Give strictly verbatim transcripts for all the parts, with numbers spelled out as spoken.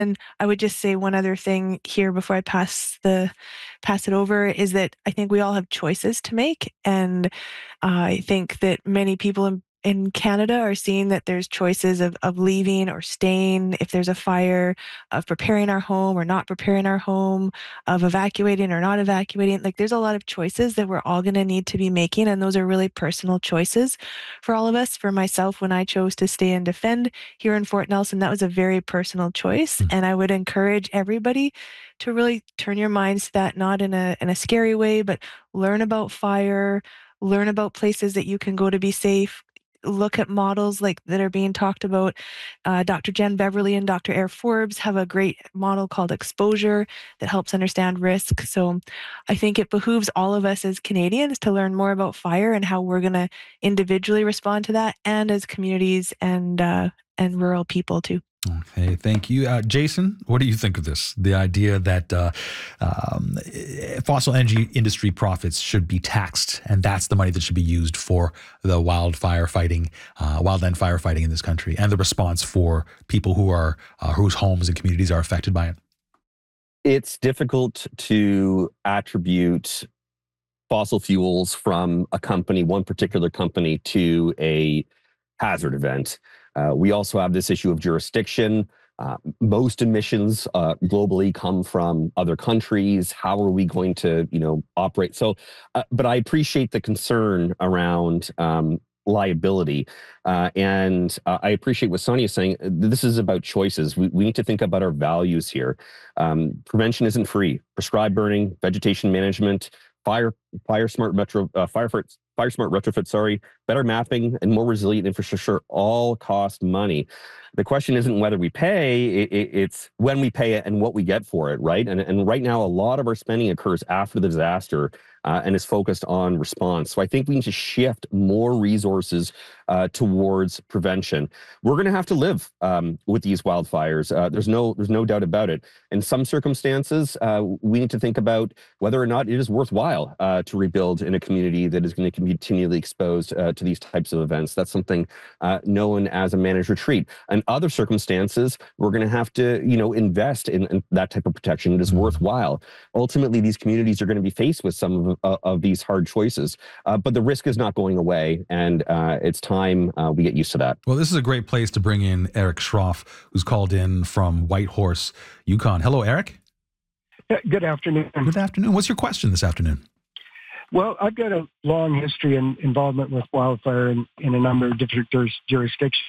And I would just say one other thing here before I pass the pass it over is that I think we all have choices to make, and uh, I think that many people in in Canada are seeing that there's choices of, of leaving or staying if there's a fire, of preparing our home or not preparing our home, of evacuating or not evacuating. Like there's a lot of choices that we're all going to need to be making, and those are really personal choices for all of us. For myself, when I chose to stay and defend here in Fort Nelson, that was a very personal choice, and I would encourage everybody to really turn your minds to that, not in a in a scary way, but learn about fire, learn about places that you can go to be safe. Look at models like that are being talked about. Uh, Doctor Jen Beverly and Doctor Air Forbes have a great model called Exposure that helps understand risk. So I think it behooves all of us as Canadians to learn more about fire and how we're going to individually respond to that, and as communities and uh, and rural people too. Okay, thank you. Uh, Jason, what do you think of this? The idea that uh, um, fossil energy industry profits should be taxed, and that's the money that should be used for the wildfire fighting, uh, wildland firefighting in this country, and the response for people who are uh, whose homes and communities are affected by it. It's difficult to attribute fossil fuels from a company, one particular company, to a hazard event. Uh, we also have this issue of jurisdiction. Uh, most emissions uh, globally come from other countries. How are we going to, you know, operate? So, uh, but I appreciate the concern around um, liability. Uh, and uh, I appreciate what Sonia is saying. This is about choices. We, we need to think about our values here. Um, prevention isn't free. Prescribed burning, vegetation management, fire, fire smart retro, uh, fire, fire smart retrofit, sorry, better mapping and more resilient infrastructure all cost money. The question isn't whether we pay, it, it, it's when we pay it and what we get for it, right? And, and right now, a lot of our spending occurs after the disaster uh, and is focused on response. So I think we need to shift more resources uh, towards prevention. We're going to have to live um, with these wildfires. Uh, there's no, there's no doubt about it. In some circumstances, uh, we need to think about whether or not it is worthwhile uh, to rebuild in a community that is going to be continually exposed uh, to these types of events. That's something uh, known as a managed retreat. And other circumstances, we're going to have to, you know, invest in, in that type of protection. It is worthwhile. Ultimately, these communities are going to be faced with some of, uh, of these hard choices, uh, but the risk is not going away, and uh, it's time uh, we get used to that. Well, this is a great place to bring in Eric Schroff, who's called in from Whitehorse, Yukon. Hello, Eric. Good afternoon. Good afternoon. What's your question this afternoon? Well, I've got a long history in involvement with wildfire in, in a number of different juris, jurisdictions.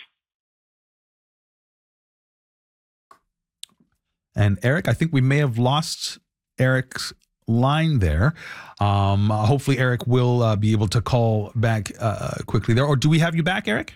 And Eric, I think we may have lost Eric's line there. Um, uh, hopefully Eric will uh, be able to call back uh, quickly there. Or do we have you back, Eric?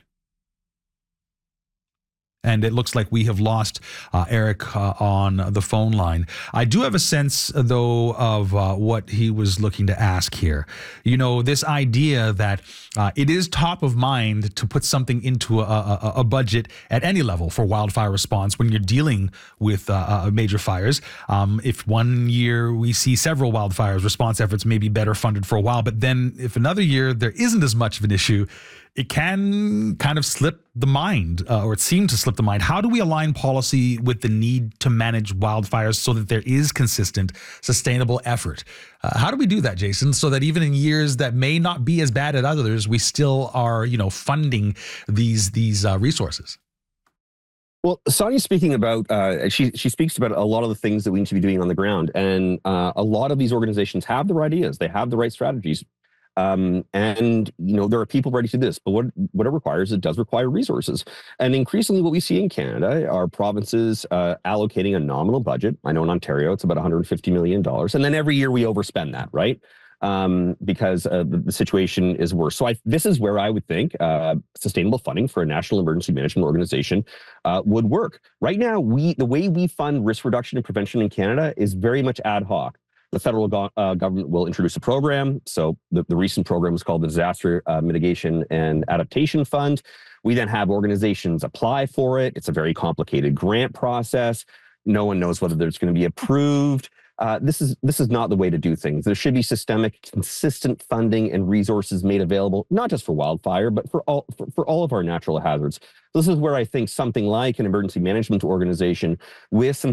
And it looks like we have lost uh, Eric uh, on the phone line. I do have a sense, though, of uh, what he was looking to ask here. You know, this idea that uh, it is top of mind to put something into a, a, a budget at any level for wildfire response when you're dealing with uh, major fires. Um, if one year we see several wildfires, response efforts may be better funded for a while. But then if another year there isn't as much of an issue, it can kind of slip the mind, uh, or it seemed to slip the mind. How do we align policy with the need to manage wildfires so that there is consistent, sustainable effort? Uh, how do we do that, Jason, so that even in years that may not be as bad as others, we still are, you know, funding these these uh, resources? Well, Sonia's speaking about, uh, she, she speaks about a lot of the things that we need to be doing on the ground. And uh, a lot of these organizations have the right ideas. They have the right strategies. Um, and, you know, there are people ready to do this, but what, what it requires, it does require resources. And increasingly what we see in Canada are provinces uh, allocating a nominal budget. I know in Ontario, it's about one hundred fifty million dollars. And then every year we overspend that, right? Um, because uh, the, the situation is worse. So I, this is where I would think uh, sustainable funding for a national emergency management organization uh, would work. Right now, we the way we fund risk reduction and prevention in Canada is very much ad hoc. The federal go uh, government will introduce a program. So the, the recent program is called the Disaster uh, Mitigation and Adaptation Fund. We then have organizations apply for it. It's a very complicated grant process. No one knows whether it's going to be approved. Uh, this is this is not the way to do things. There should be systemic, consistent funding and resources made available, not just for wildfire, but for all for, for all of our natural hazards. This is where I think something like an emergency management organization with some